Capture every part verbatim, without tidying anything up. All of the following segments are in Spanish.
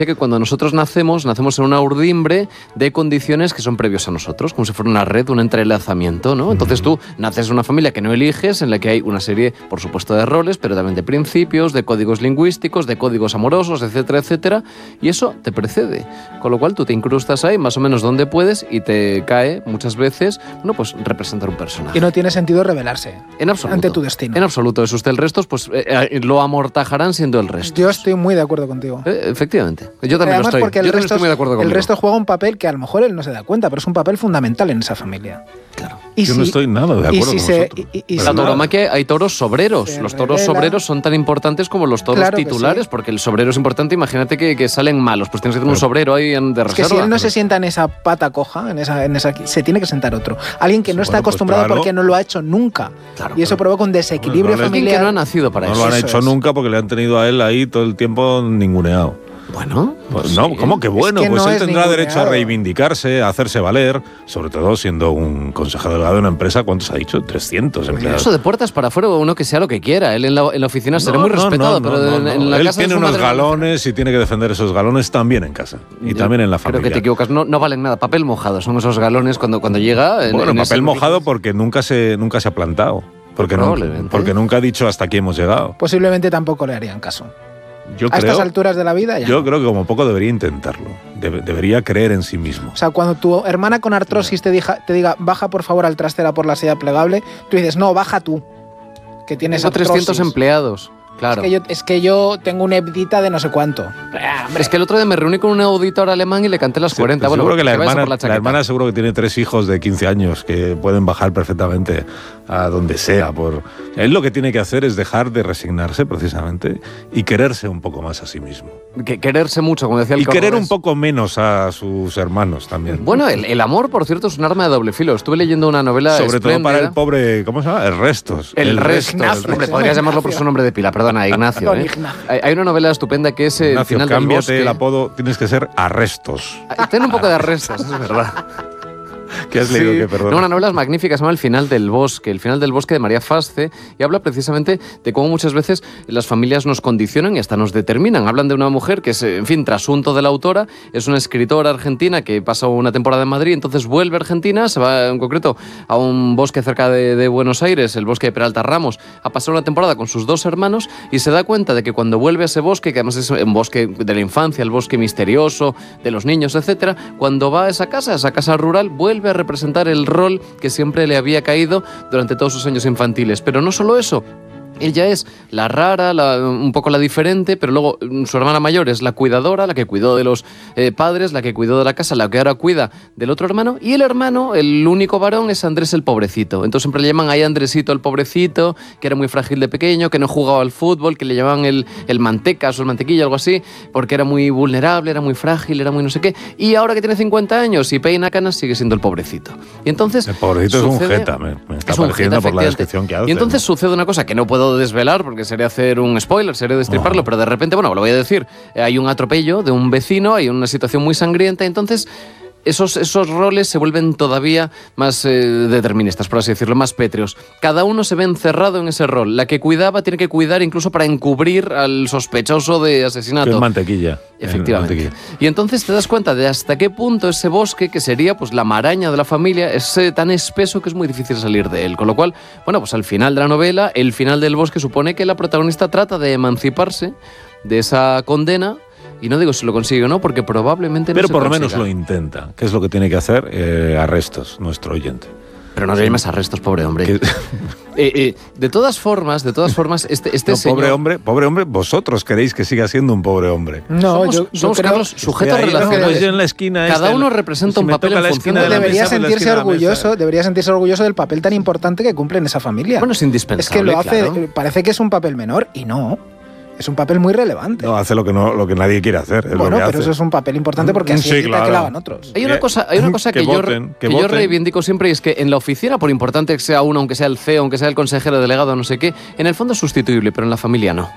que cuando nosotros nacemos, nacemos en una urdimbre de condiciones que son previos a nosotros, como si fuera una red, un entrelazamiento, ¿no? Entonces tú naces en una familia que no eliges, en la que hay una serie, por supuesto, de roles, pero también de principios, de códigos lingüísticos, de códigos amorosos, etcétera, etcétera, y eso te precede. Con lo cual tú te incrustas ahí más o menos donde puedes y te cae muchas veces, bueno, pues representar un personaje. Y no tiene sentido rebelarse en absoluto, ante tu destino. En absoluto. Es usted el resto, pues eh, lo amortajarán siendo el resto. Yo estoy muy de acuerdo contigo. Eh, efectivamente. Yo también Además, lo estoy. porque el Yo también resto, estoy muy de acuerdo contigo. El resto juega un papel que a lo mejor él no se da cuenta, pero es un papel fundamental en esa familia. Claro. Y Yo si, no estoy nada de acuerdo y si con se, vosotros. y, y, y En si la tauromaquia hay toros sobreros. Se Los toros revela. sobreros son tan importantes como los toros Claro que titulares, sí. porque el sobrero es importante. Imagínate que, que salen malos, pues tienes que tener un Pero- sobrero ahí en- de Es que reserva. si él no se sienta en esa pata coja, en esa, en esa, se tiene que sentar otro. Alguien que no Sí, está bueno, pues acostumbrado claro. porque no lo ha hecho nunca. Claro, y eso claro. provoca un desequilibrio Bueno, no le- Alguien que familiar. no ha nacido para No eso. lo han Eso hecho es. nunca porque le han tenido a él ahí todo el tiempo ninguneado. Bueno, Pues sí. no, ¿cómo que bueno? Es que pues no él es tendrá derecho a ninguneado. reivindicarse, a hacerse valer, sobre todo siendo un consejero delegado de una empresa, ¿cuántos ha dicho? trescientos empleados. Eso de puertas para afuera, uno que sea lo que quiera. Él en la, en la oficina será No, muy no, respetado, no, pero no, en, no. en la Él casa de tiene su unos madre- galones y tiene que defender esos galones también en casa y Yo también en la Creo familia. que te equivocas, no, no valen nada. Papel mojado son esos galones cuando, cuando llega. En, Bueno, en papel ese- mojado porque nunca se, nunca se ha plantado. Porque, nunca, Probablemente. porque nunca ha dicho hasta aquí hemos llegado. Posiblemente tampoco le harían caso. Yo A estas creo, alturas de la vida ya. yo no. creo que como poco debería intentarlo. Debe- debería creer en sí mismo. O sea, cuando tu hermana con artrosis te diga, te diga, baja por favor al trastera por la silla plegable, tú dices, no, baja tú, que tienes Tengo artrosis. trescientos empleados. Claro. Es que, yo, es que yo tengo una hebdita de no sé cuánto. Es que el otro día me reuní con un auditor alemán y le canté las Sí, cuarenta. Bueno, seguro que la vaya hermana, por la la, chaqueta. hermana seguro que tiene tres hijos de quince años que pueden bajar perfectamente a donde sea. Por... Él lo que tiene que hacer es dejar de resignarse precisamente y quererse un poco más a sí mismo. Que quererse mucho, como decía el Y querer cordobés. un poco menos a sus hermanos también. Bueno, el, el amor, por cierto, es un arma de doble filo. Estuve leyendo una novela Sobre todo para el espléndida. pobre, ¿cómo se llama? El Restos. El, resto. Ignacio, Hombre, se podrías llama llamarlo por Ignacio. su nombre de pila, perdona, Ignacio. Don ¿eh? Ignacio. Hay, hay una novela estupenda que es el Ignacio, final del cámbiate bosque. el apodo, tienes que ser Arrestos. Ah, Ten un poco de arrestos, es verdad. ¿Qué has leído? Que perdón. No, una novela magnífica, se llama El final del bosque, El final del bosque de María Fasce, y habla precisamente de cómo muchas veces las familias nos condicionan y hasta nos determinan. Hablan de una mujer que es, en fin, trasunto de la autora, es una escritora argentina que pasa una temporada en Madrid, entonces vuelve a Argentina, se va en concreto a un bosque cerca de, de Buenos Aires, el bosque de Peralta Ramos, a pasar una temporada con sus dos hermanos y se da cuenta de que cuando vuelve a ese bosque, que además es un bosque de la infancia, el bosque misterioso, de los niños, etcétera, cuando va a esa casa, a esa casa rural, vuelve a representar el rol que siempre le había caído durante todos sus años infantiles. Pero no solo eso. Ella es la rara, la, un poco la diferente, pero luego su hermana mayor es la cuidadora, la que cuidó de los eh, padres, la que cuidó de la casa, la que ahora cuida del otro hermano. Y el hermano, el único varón, es Andrés el pobrecito. Entonces siempre le llaman ahí Andresito el pobrecito, que era muy frágil de pequeño, que no jugaba al fútbol, que le llamaban el, el mantecas o el mantequilla, algo así, porque era muy vulnerable, era muy frágil, era muy no sé qué. Y ahora que tiene cincuenta años y peina canas, sigue siendo el pobrecito. Y entonces El pobrecito es sucede- un jeta, me, me está es un pareciendo jeta, por la efectivamente. descripción que hace. Y entonces ¿no? sucede una cosa que no puedo desvelar porque sería hacer un spoiler, sería destriparlo, Oh. pero de repente, bueno, lo voy a decir, eh, hay un atropello de un vecino, hay una situación muy sangrienta, entonces esos, esos roles se vuelven todavía más eh, deterministas, por así decirlo, más pétreos. Cada uno se ve encerrado en ese rol. La que cuidaba tiene que cuidar incluso para encubrir al sospechoso de asesinato. Que es mantequilla. Efectivamente. Mantequilla. Y entonces te das cuenta de hasta qué punto ese bosque, que sería pues la maraña de la familia, es eh, tan espeso que es muy difícil salir de él. Con lo cual, bueno, pues al final de la novela, el final del bosque supone que la protagonista trata de emanciparse de esa condena. Y no digo si lo consigue o no, porque probablemente no Pero se por lo consiga. menos lo intenta, que es lo que tiene que hacer eh, Arrestos, nuestro oyente. Pero no le llames arrestos, pobre hombre. Que- Eh, eh, de todas formas, de todas formas, este, este No, señor... pobre hombre, pobre hombre, vosotros queréis que siga siendo un pobre hombre. No, somos, yo, yo somos, creo Carlos, sujetos Estoy ahí, relacionales. yo en la esquina Cada esta, uno en- representa si un me papel toca en la función esquina de la debería mesa, pues la sentirse esquina de la mesa. orgulloso, debería sentirse orgulloso del papel tan importante que cumple en esa familia. Bueno, es es que indispensable, lo hace, claro. parece que es un papel menor y no. Es un papel muy relevante. No, hace lo que, no, lo que nadie quiere hacer. Es bueno, lo que pero hace. eso es un papel importante porque así Sí, evita claro. que lo hagan otros. Hay una Que- cosa, hay una cosa que, que yo, voten, que que yo voten. reivindico siempre y es que en la oficina, por importante que sea uno, aunque sea el C E O, aunque sea el consejero delegado, no sé qué, en el fondo es sustituible, pero en la familia no.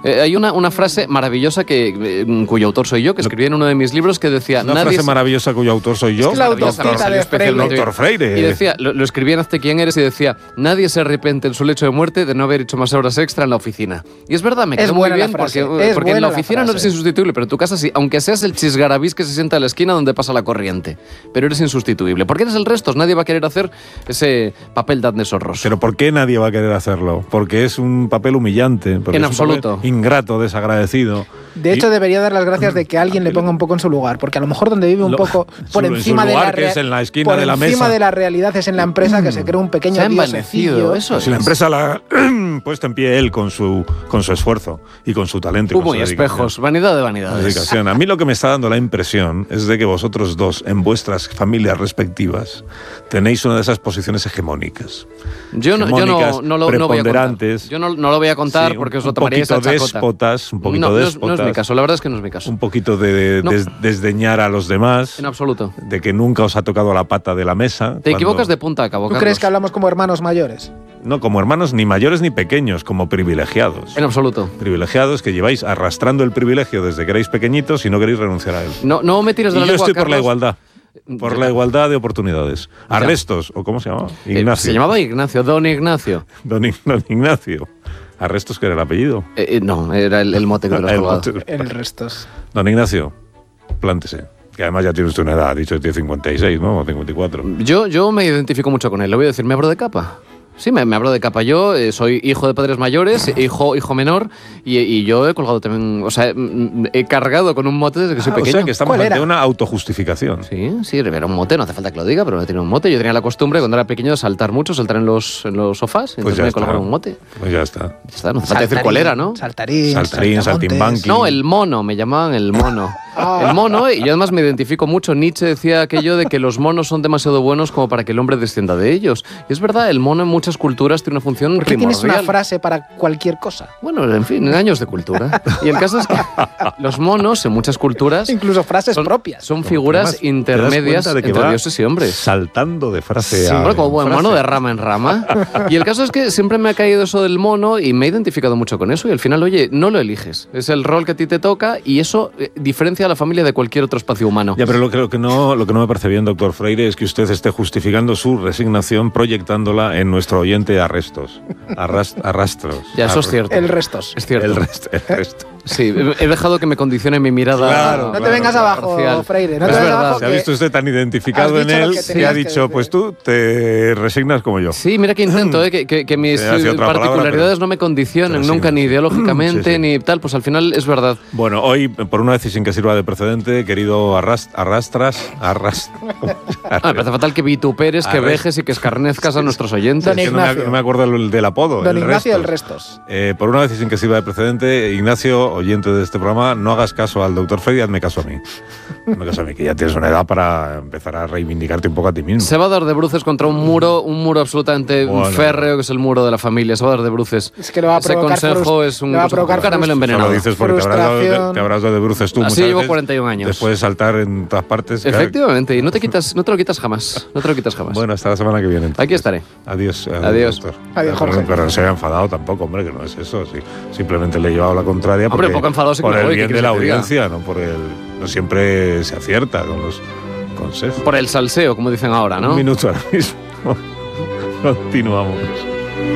Eh, hay una, una frase maravillosa que, eh, cuyo autor soy yo, que escribí en uno de mis libros, que decía... Una nadie frase se... maravillosa cuyo autor soy yo. Es la autocita de Freire. Doctor Freire. Y decía, lo, lo escribí en Hazte quién eres y decía, nadie se arrepiente en su lecho de muerte de no haber hecho más horas extra en la oficina. Y es verdad, me Es quedó muy buena la bien frase, porque, es porque en buena la la oficina no eres frase. insustituible, pero en tu casa sí, aunque seas el chisgarabís que se sienta en la esquina donde pasa la corriente, pero eres insustituible. Porque eres el resto, nadie va a querer hacer ese papel de Adnes Horroso. Pero ¿por qué nadie va a querer hacerlo? Porque es un papel humillante. Porque En es un absoluto. papel ingrato, desagradecido. De Y- hecho, debería dar las gracias de que alguien le ponga un poco en su lugar, porque a lo mejor donde vive un Lo- poco por su- en encima su de lugar, la que rea- es en la esquina por de la encima mesa. de la realidad es en la empresa que se crea un pequeño Se ha diosecillo. envanecido, eso Si la es. empresa la ha puesto en pie él con su, con su esfuerzo y con su talento. Y con Humo su y dedicación. espejos, vanidad de vanidades. Dedicación. A mí lo que me está dando la impresión es de que vosotros dos, en vuestras familias respectivas, tenéis una de esas posiciones hegemónicas. Yo no, yo Hegemónicas, no, no lo, no voy a contar. preponderantes. Yo no, no lo voy a contar Sí, porque os un lo tomaríais a poquito chacota. déspotas, un poquito no, no es- déspotas. no es mi caso, la verdad es que no es mi caso. Un poquito de, No. des- desdeñar a los demás, En absoluto. de que nunca os ha tocado la pata de la mesa. Te cuando- equivocas de punta a cabo, ¿Tú Carlos. crees que hablamos como hermanos mayores? No, como hermanos ni mayores ni pequeños, como privilegiados. En absoluto. Privilegiados que lleváis arrastrando el privilegio desde que erais pequeñitos y no queréis renunciar a él. No, no me tires Y de la yo lengua, estoy por la Carlos. igualdad. Por la igualdad de oportunidades. Arrestos, o ¿cómo se llama? Eh, Ignacio. se llamaba Ignacio, Don Ignacio. Don, Ig- don Ignacio. Arrestos, que era el apellido. Eh, eh, no, era el, el mote que te lo has El colgado. mote- En restos. Don Ignacio, plántese. Que además ya tiene usted una edad, ha dicho que tiene cincuenta y seis, ¿no? O cincuenta y cuatro. Yo, yo me identifico mucho con él. Le voy a decir, me abro de capa. Sí, me, me abro de capa. Yo eh, soy hijo de padres mayores, hijo, hijo menor, y, y yo he colgado también, o sea, mm, he cargado con un mote desde que soy Ah, pequeño. o sea que estamos ¿Cuál ante era? una autojustificación. Sí, sí, era un mote, no hace falta que lo diga, pero no tenía un mote. Yo tenía la costumbre cuando era pequeño de saltar mucho, saltar en los, en los sofás, y Pues entonces ya me está. colgaron un mote. Pues ya está. Ya está, no hace falta decir cuál era, ¿no? Saltarín, Saltarín, saltamontes. saltimbanqui. No, el mono, me llamaban el mono. Ah. El mono, y yo además me identifico mucho. Nietzsche decía aquello de que los monos son demasiado buenos como para que el hombre descienda de ellos. Y es verdad, el mono en muchas culturas tiene una función ¿Por qué tienes una primordial. frase para cualquier cosa? Bueno, en fin, en años de cultura. Y el caso es que los monos en muchas culturas Incluso frases son, propias. son figuras Además, ¿te das intermedias cuenta de que entre va dioses y hombres. Saltando de frase Sí. a Bueno, como buen frase. mono de rama en rama. Y el caso es que siempre me ha caído eso del mono y me he identificado mucho con eso. Y al final, oye, no lo eliges. Es el rol que a ti te toca y eso eh, diferencia a la familia de cualquier otro espacio humano. Ya, pero lo que, lo que no, lo que no me parece bien, doctor Freire, es que usted esté justificando su resignación proyectándola en nuestro oyente Arrestos. Arras- arrastros. Ya, eso es Arre- cierto. El restos. Es cierto. El resto. El resto. Sí, he he dejado que me condicione mi mirada. Claro, No te claro, vengas claro. abajo, Parcial. Freire. No Es te vengas verdad. abajo. Se ha que- visto usted tan identificado has en dicho lo él que que tenías ha que dicho, decir. pues tú te resignas como yo. Sí, mira que intento, ¿eh? que, que, que mis Sí, ha sido eh, otra palabra, particularidades pero- no me condicionen pero sí, nunca, ni sí. ideológicamente, Sí, sí. ni tal. Pues al final es verdad. Bueno, hoy, por una vez y sin que sirva de precedente, querido arrast- arrastras, arrast... Ah, me parece fatal que vituperes, que Arre- vejes y que escarnezcas a nuestros oyentes. Don Es que no, me, Ignacio. no me acuerdo el del apodo. Don el Ignacio el Restos. restos. Eh, por una vez y sin que sirva de precedente, Ignacio, oyente de este programa, no hagas caso al doctor Freire, hazme caso a mí. Hazme caso a mí, que ya tienes una edad para empezar a reivindicarte un poco a ti mismo. Se va a dar de bruces contra un muro, un muro absolutamente Bueno. férreo, que es el muro de la familia. Se va a dar de bruces. Es que le va a Ese provocar consejo frus- es un, le va a consejo- provocar un caramelo frus- envenenado. Solo dices porque te habrás, dado de, Frustración. te habrás dado de bruces tú. Así muchas llevo veces, cuarenta y un años. Después de saltar en todas partes. Efectivamente, y no te quitas, no te lo quitas jamás. No te lo quitas jamás. Bueno, hasta la semana que viene. entonces. Aquí estaré. Adiós. eh, Adiós. doctor. Adiós, Pero- Jorge. Pero no se haya enfadado tampoco, hombre, que no es eso. Sí. Simplemente le he llevado la contraria Hombre, porque- poco enfadado sí que por me el voy, bien ¿qué de quieres la que te diga? audiencia, no por el. No siempre se acierta con los consejos. Por el salseo, como dicen ahora, ¿no? Un minuto ahora mismo. Continuamos.